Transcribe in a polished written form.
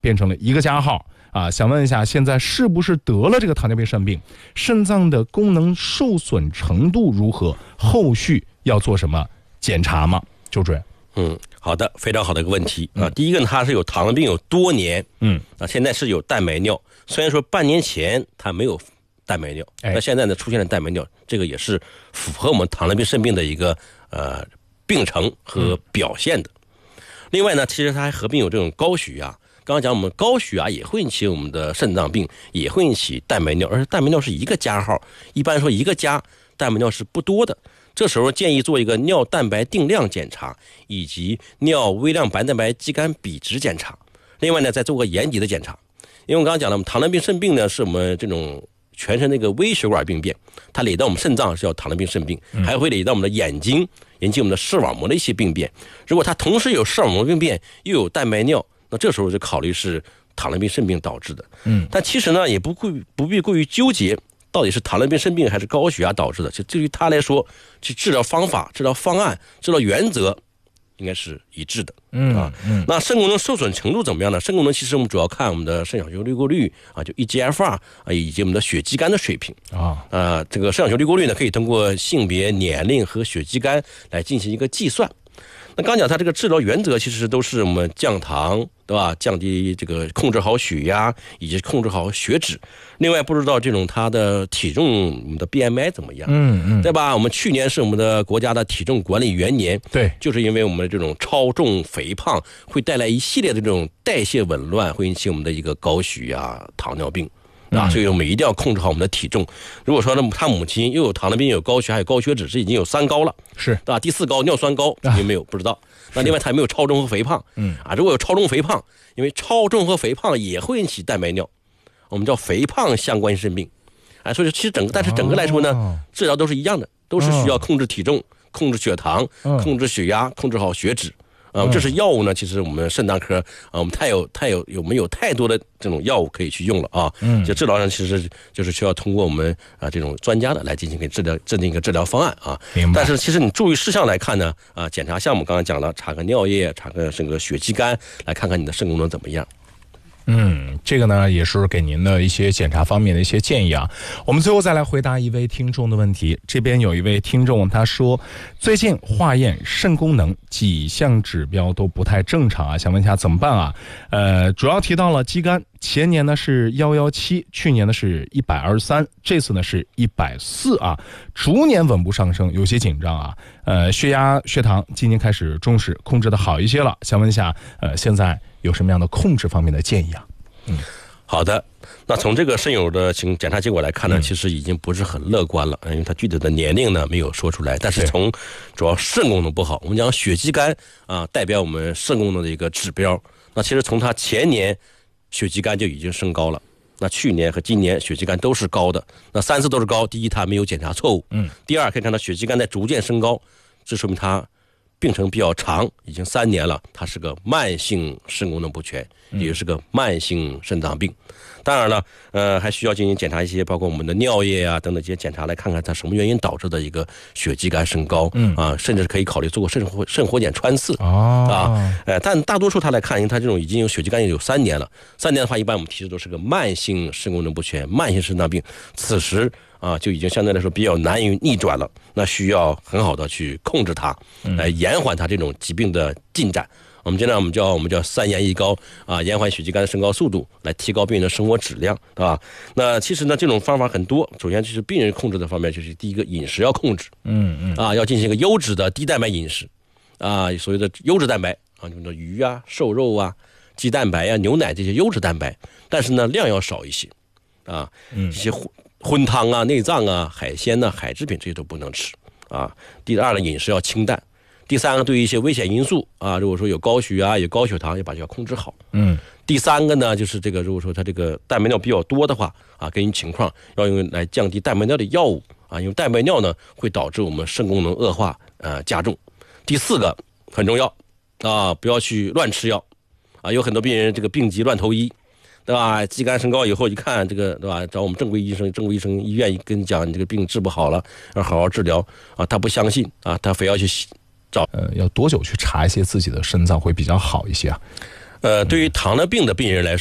变成了一个加号啊。想问一下，现在是不是得了这个糖尿病肾病？肾脏的功能受损程度如何？后续要做什么检查吗？周主任。 好的，非常好的一个问题啊。第一个呢，他是有糖尿病有多年，现在是有蛋白尿，虽然说半年前他没有蛋白尿，那现在呢出现了蛋白尿，这个也是符合我们糖尿病肾病的一个病程和表现的。另外呢，其实它还合并有这种高血压。刚刚讲我们高血压也会引起我们的肾脏病，也会引起蛋白尿，而且蛋白尿是一个加号，一般说一个加蛋白尿是不多的。这时候建议做一个尿蛋白定量检查，以及尿微量白蛋白肌酐比值检查。另外呢，再做个眼底的检查，因为我刚刚讲了，我们糖尿病肾病呢是我们这种全身那个微血管病变，它累到我们肾脏是叫糖尿病肾病，还会累到我们的眼睛，引起我们的视网膜的一些病变。如果它同时有视网膜病变又有蛋白尿，那这时候就考虑是糖尿病肾病导致的。但其实呢也不必过于纠结到底是糖尿病肾病还是高血压导致的，就对于他来说，去治疗方法、治疗方案、治疗原则应该是一致的。那肾功能受损程度怎么样呢？肾功能其实我们主要看我们的肾小球滤过率啊，就 eGFR 啊，以及我们的血肌酐的水平啊。这个肾小球滤过率呢，可以通过性别、年龄和血肌酐来进行一个计算。那刚讲它这个治疗原则其实都是我们降糖，对吧？降低这个控制好血压，以及控制好血脂。另外不知道这种它的体重，我们的 BMI 怎么样？对吧？我们去年是我们的国家的体重管理元年， 对， 就是因为我们这种超重肥胖会带来一系列的这种代谢紊乱，会引起我们的一个高血压、糖尿病。所以我们一定要控制好我们的体重。如果说呢，他母亲又有糖尿病、有高血压、有高血脂，这已经有3高了，是对吧？第4高尿酸高有没有不知道。那另外他有没有超重和肥胖？如果有超重肥胖，因为超重和肥胖也会引起蛋白尿，我们叫肥胖相关性肾病。所以其实但是整个来说呢，治疗都是一样的，都是需要控制体重、控制血糖、控制血压、控制好血脂。这是药物呢，其实我们肾脏科我们没有太多的这种药物可以去用了啊。就治疗上其实就是需要通过我们这种专家的来进行制定一个治疗方案啊。但是其实你注意事项来看呢，检查项目刚刚讲了，查个尿液，查个这个血肌酐，来看看你的肾功能怎么样。 这个呢也是给您的一些检查方面的一些建议啊。我们最后再来回答一位听众的问题。这边有一位听众他说，最近化验肾功能几项指标都不太正常啊，想问一下怎么办啊？主要提到了肌酐，前年呢是117，去年呢是123，这次呢是140啊，逐年稳步上升，有些紧张啊。血压、血糖今年开始重视，控制的好一些了，想问一下，现在有什么样的控制方面的建议啊？ 好的，那从这个肾友的检查结果来看呢，其实已经不是很乐观了，因为他具体的年龄呢没有说出来，但是从主要肾功能不好，我们讲血肌酐代表我们肾功能的一个指标。那其实从他前年血肌酐就已经升高了，那去年和今年血肌酐都是高的，那3次都是高。第一，他没有检查错误，第二，可以看到血肌酐在逐渐升高，这说明他病程比较长，已经3年了，它是个慢性肾功能不全，也就是个慢性肾脏病。当然了，还需要进行检查一些，包括我们的尿液啊等等这些检查，来看看它什么原因导致的一个血肌酐升高，甚至可以考虑做个肾活检穿刺但大多数他来看，因为他这种已经有血肌酐有3年了，3年的话，一般我们提示都是个慢性肾功能不全、慢性肾脏病，此时就已经相对来说比较难于逆转了，那需要很好的去控制它，来延缓它这种疾病的进展。我们叫3延1高延缓血肌酐的升高速度，来提高病人的生活质量，对吧？那其实呢，这种方法很多。首先就是病人控制的方面，就是第一个饮食要控制，要进行一个优质的低蛋白饮食，所谓的优质蛋白就是鱼啊、瘦肉啊、鸡蛋白啊、牛奶这些优质蛋白，但是呢量要少一些，一些荤汤啊、内脏啊、海鲜啊、海制品这些都不能吃第二个饮食要清淡。第3个，对于一些危险因素如果说有高血压、有高血糖，要把这个控制好。第3个呢，就是这个如果说它这个蛋白尿比较多的话根据情况要用来降低蛋白尿的药物因为蛋白尿呢会导致我们肾功能恶化加重。第4个很重要不要去乱吃药有很多病人这个病急乱投医，对吧？肌酐升高以后一看这个，对吧？找我们正规医生医院跟你讲，你这个病治不好了，要好好治疗他不相信他非要去找。 要多久去查一些自己的肾脏会比较好一些对于糖尿病的病人来